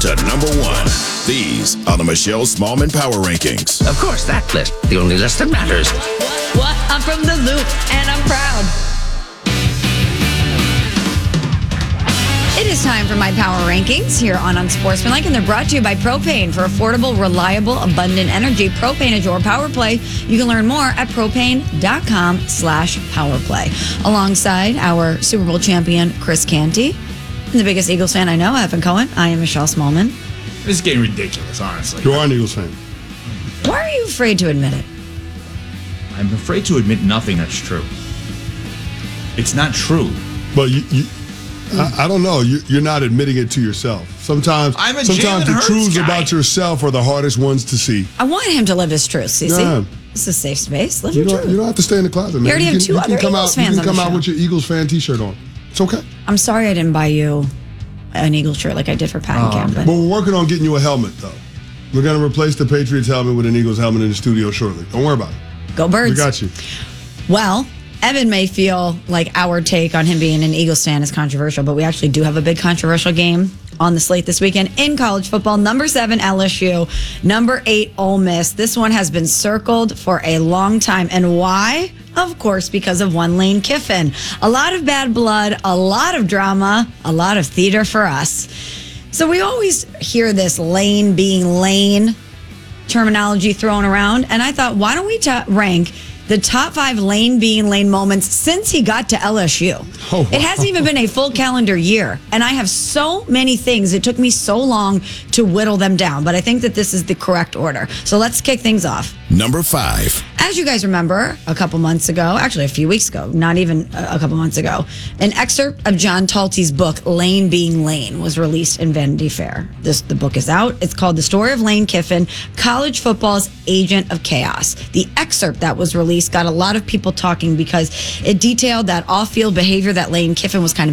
to number 1. These are the Michelle Smallman Power Rankings. Of course, that list. The only list that matters. What? I'm from the Loop, and I'm proud. It is time for my Power Rankings here on Unsportsmanlike, and they're brought to you by Propane. For affordable, reliable, abundant energy, Propane is your power play. You can learn more at propane.com/powerplay. Alongside our Super Bowl champion, Chris Canty, and the biggest Eagles fan I know, Evan Cohen. I am Michelle Smallman. This is getting ridiculous, honestly. You are an Eagles fan. Why are you afraid to admit it? I'm afraid to admit nothing that's true. It's not true. But I don't know. You're not admitting it to yourself. Sometimes the truths about yourself are the hardest ones to see. I want him to live his truth, Cece. Yeah. This is a safe space. Live your truth. You don't have to stay in the closet, man. You already have two other Eagles fans on the show. You can come out with your Eagles fan T-shirt on. It's okay. I'm sorry I didn't buy you an Eagles shirt like I did for Pat and Cam. But we're working on getting you a helmet, though. We're going to replace the Patriots helmet with an Eagles helmet in the studio shortly. Don't worry about it. Go Birds. We got you. Well, Evan may feel like our take on him being an Eagles fan is controversial, but we actually do have a big controversial game on the slate this weekend in college football. Number 7, LSU. Number 8, Ole Miss. This one has been circled for a long time. And why? Of course, because of one Lane Kiffin. A lot of bad blood, a lot of drama, a lot of theater for us. So we always hear this Lane being Lane terminology thrown around. And I thought, why don't we rank the top 5 Lane being Lane moments since he got to LSU. Oh, wow. It hasn't even been a full calendar year. And I have so many things. It took me so long to whittle them down. But I think that this is the correct order. So let's kick things off. Number 5. As you guys remember, a couple months ago, actually a few weeks ago, not even a couple months ago, an excerpt of John Talty's book, Lane Being Lane, was released in Vanity Fair. The book is out. It's called The Story of Lane Kiffin, College Football's Agent of Chaos. The excerpt that was released got a lot of people talking because it detailed that off-field behavior that Lane Kiffin was kind of